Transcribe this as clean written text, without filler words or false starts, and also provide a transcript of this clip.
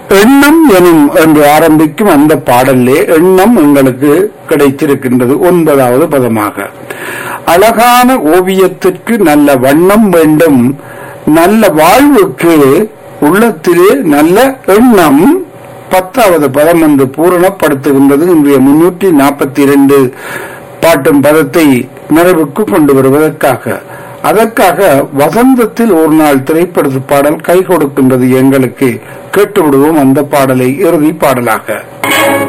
எண்ணம் எனும் என்று ஆரம்பிக்கும் அந்த பாடலே எண்ணம் உங்களுக்கு கிடைத்திருக்கின்றது 9வது பதமாக. அழகான ஓவியத்திற்கு நல்ல வண்ணம் வேண்டும், நல்ல வாழ்வுக்கு உள்ளத்திலே நல்ல எண்ணம் 10வது பதம் என்று பூரணப்படுத்துகின்றது. இன்றைய 342 பாட்டும் பதத்தை நிறைவுக்கு கொண்டு வருவதற்காக. அதற்காக வசந்தத்தில் ஒரு நாள் திரைப்படத்து பாடல் கை கொடுக்கின்றது எங்களுக்கு. கேட்டுவிடுவோம் அந்த பாடலை இறுதி பாடலாக.